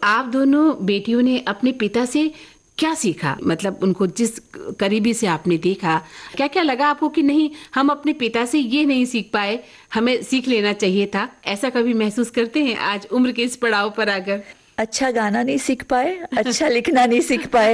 आप दोनों बेटियों ने अपने पिता से क्या सीखा? मतलब उनको जिस करीबी से आपने देखा, क्या क्या लगा आपको कि नहीं, हम अपने पिता से ये नहीं सीख पाए, हमें सीख लेना चाहिए था? ऐसा कभी महसूस करते हैं आज उम्र के इस पड़ाव पर आकर? अच्छा गाना नहीं सीख पाए, अच्छा लिखना नहीं सीख पाए।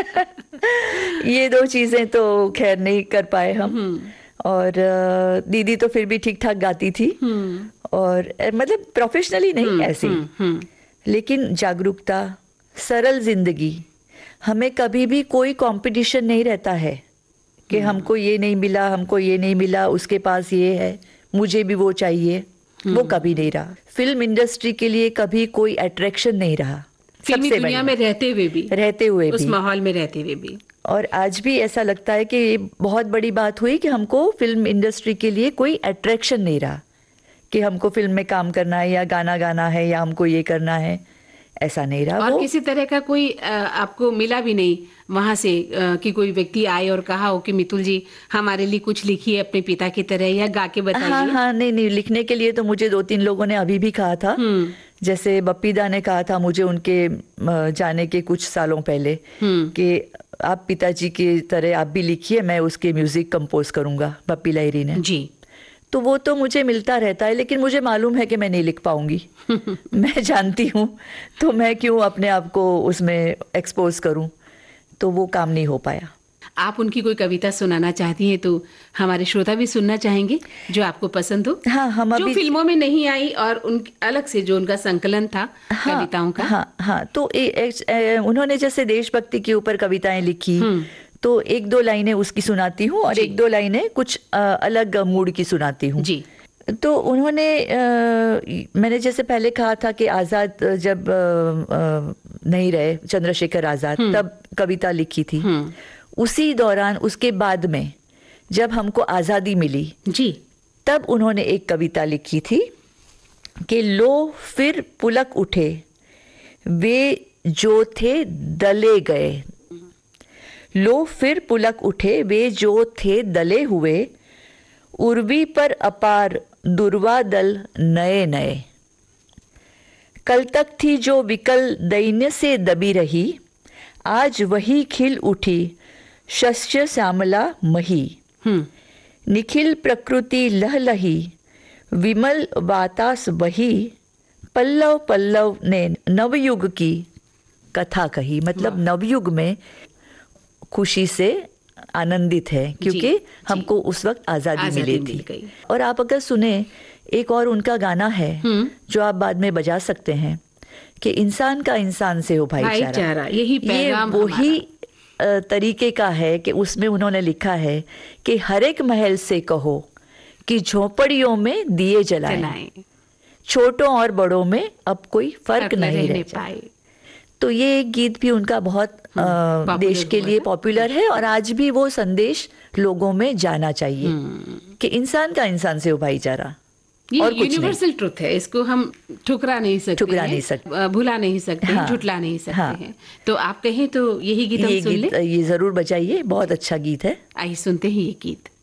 ये दो चीजें तो खैर नहीं कर पाए हम। और दीदी तो फिर भी ठीक ठाक गाती थी, और मतलब प्रोफेशनली नहीं, ऐसे ही। लेकिन जागरूकता, सरल जिंदगी, हमें कभी भी कोई कंपटीशन नहीं रहता है कि हमको ये नहीं मिला, हमको ये नहीं मिला, उसके पास ये है, मुझे भी वो चाहिए। वो कभी नहीं रहा। फिल्म इंडस्ट्री के लिए कभी अट्रैक्शन अट्रैक्शन नहीं रहा, फिल्मी दुनिया में रहते हुए भी उस माहौल में रहते हुए भी। और आज भी ऐसा लगता है कि ये बहुत बड़ी बात हुई कि हमको फिल्म इंडस्ट्री के लिए कोई अट्रैक्शन नहीं रहा कि हमको फिल्म में काम करना है या गाना गाना है या हमको ये करना है, ऐसा नहीं रहा। और किसी तरह का कोई आपको मिला भी नहीं वहां से कि कोई व्यक्ति आए और कहा हो कि मितुल जी हमारे लिए कुछ लिखिए अपने पिता की तरह, या गा के बताइए? हाँ, नहीं, लिखने के लिए तो मुझे 2-3 लोगों ने अभी भी कहा था। जैसे बप्पीदा ने कहा था मुझे उनके जाने के कुछ सालों पहले कि आप पिताजी की तरह आप भी लिखिए, मैं उसके म्यूजिक कंपोज करूंगा, बप्पी लहिरी ने जी। तो वो तो मुझे मिलता रहता है, लेकिन मुझे मालूम है कि मैं नहीं लिख पाऊंगी। मैं जानती हूँ, तो मैं क्यों अपने आप को उसमें एक्सपोज करूं, तो वो काम नहीं हो पाया। आप उनकी कोई कविता सुनाना चाहती हैं तो हमारे श्रोता भी सुनना चाहेंगे जो आपको पसंद हो? हाँ, हम जो फिल्मों में नहीं आई और उन अलग से जो उनका संकलन था कविताओं का। हाँ, तो उन्होंने जैसे देशभक्ति के ऊपर कविताएं लिखी, तो 1-2 लाइनें उसकी सुनाती हूँ और 1-2 लाइनें कुछ अलग मूड की सुनाती हूँ जी। तो उन्होंने मैंने जैसे पहले कहा था कि आज़ाद जब नहीं रहे, चंद्रशेखर आज़ाद, तब कविता लिखी थी। उसी दौरान, उसके बाद में जब हमको आज़ादी मिली जी, तब उन्होंने एक कविता लिखी थी कि लो फिर पुलक उठे वे जो थे दले गए, लो फिर पुलक उठे वे जो थे दले हुए, उर्वी पर अपार दुर्वा दल नए नए, कल तक थी जो विकल दैन्य से दबी रही, आज वही खिल उठी शस्य श्यामला मही, निखिल प्रकृति लहलही विमल वातास बही, पल्लव पल्लव ने नवयुग की कथा कही। मतलब नवयुग में खुशी से आनंदित है क्योंकि हमको उस वक्त आजादी मिली थी। और आप अगर सुने, एक और उनका गाना है जो आप बाद में बजा सकते हैं कि इंसान का इंसान से हो भाईचारा। यही पैगाम, ये वही तरीके का है कि उसमें उन्होंने लिखा है कि हर एक महल से कहो कि झोपड़ियों में दिए जलाएं, छोटों और बड़ों में अब कोई फर्क नहीं रह पाए। तो ये एक गीत भी उनका बहुत देश के लिए पॉपुलर है और आज भी वो संदेश लोगों में जाना चाहिए कि इंसान का इंसान से हो भाईचारा। ये यूनिवर्सल ट्रुथ है, इसको हम ठुकरा नहीं सकते, भुला नहीं सकते, झुटला नहीं सकते हैं। तो आप कहें तो यही गीत हम सुन लें? ये जरूर बजाइए, बहुत अच्छा गीत है। आइए सुनते हैं ये गीत।